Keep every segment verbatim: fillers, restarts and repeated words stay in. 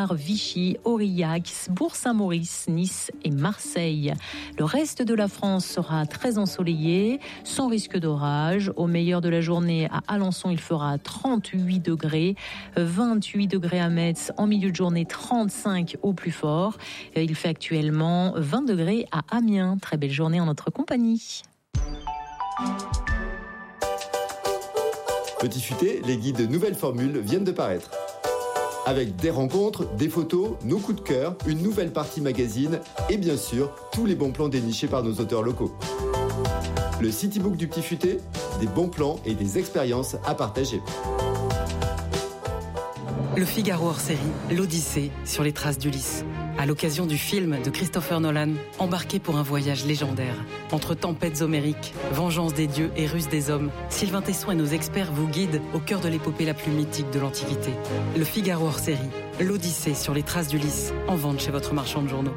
Colmar, Vichy, Aurillac, Bourg-Saint-Maurice, Nice et Marseille. Le reste de la France sera très ensoleillé, sans risque d'orage. Au meilleur de la journée, à Alençon, il fera trente-huit degrés, vingt-huit degrés à Metz, en milieu de journée trente-cinq au plus fort. Il fait actuellement vingt degrés à Amiens. Très belle journée en notre compagnie. Petit Futé, les guides nouvelles formules viennent de paraître. Avec des rencontres, des photos, nos coups de cœur, une nouvelle partie magazine et bien sûr, tous les bons plans dénichés par nos auteurs locaux. Le Citybook du Petit Futé, des bons plans et des expériences à partager. Le Figaro hors série, l'Odyssée sur les traces d'Ulysse. À l'occasion du film de Christopher Nolan, embarqué pour un voyage légendaire. Entre tempêtes homériques, vengeance des dieux et ruse des hommes, Sylvain Tesson et nos experts vous guident au cœur de l'épopée la plus mythique de l'Antiquité. Le Figaro hors série, l'Odyssée sur les traces d'Ulysse, en vente chez votre marchand de journaux.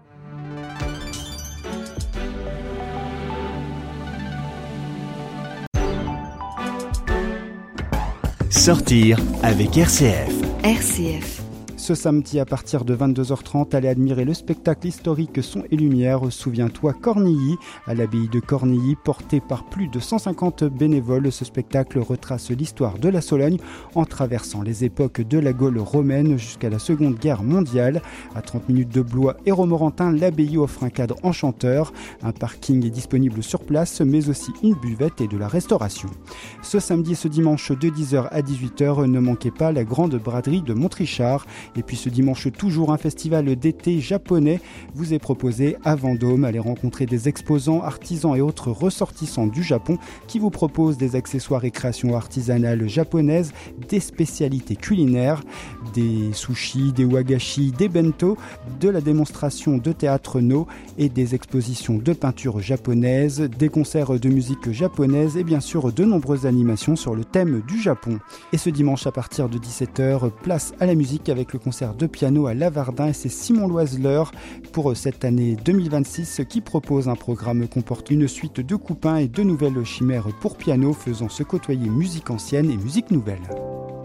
Sortir avec R C F. R C F. Ce samedi à partir de vingt-deux heures trente, allez admirer le spectacle historique Son et Lumière, Souviens-toi Cornilly, à l'abbaye de Cornilly, porté par plus de cent cinquante bénévoles. Ce spectacle retrace l'histoire de la Sologne en traversant les époques de la Gaule romaine jusqu'à la Seconde Guerre mondiale. À trente minutes de Blois et Romorantin, l'abbaye offre un cadre enchanteur. Un parking est disponible sur place, mais aussi une buvette et de la restauration. Ce samedi et ce dimanche de dix heures à dix-huit heures, ne manquez pas la grande braderie de Montrichard. Et puis ce dimanche, toujours un festival d'été japonais vous est proposé à Vendôme. Allez rencontrer des exposants, artisans et autres ressortissants du Japon qui vous proposent des accessoires et créations artisanales japonaises, des spécialités culinaires, des sushis, des wagashi, des bento, de la démonstration de théâtre no et des expositions de peinture japonaise, des concerts de musique japonaise et bien sûr de nombreuses animations sur le thème du Japon. Et ce dimanche à partir de dix-sept heures, place à la musique avec le concert de piano à Lavardin et c'est Simon Loiseleur pour cette année deux mille vingt-six qui propose un programme comportant une suite de coupins et de nouvelles chimères pour piano faisant se côtoyer musique ancienne et musique nouvelle.